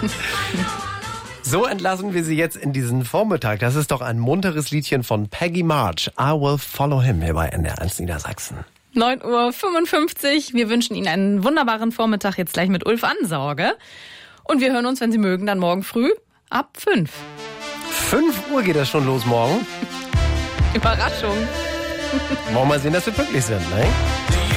So entlassen wir Sie jetzt in diesen Vormittag. Das ist doch ein munteres Liedchen von Peggy March. I Will Follow Him hier bei NDR1 Niedersachsen. 9:55 Uhr. Wir wünschen Ihnen einen wunderbaren Vormittag jetzt gleich mit Ulf Ansauge. Und wir hören uns, wenn Sie mögen, dann morgen früh ab 5. 5 Uhr geht das schon los morgen. Überraschung. Wollen wir mal sehen, dass wir pünktlich sind, ne?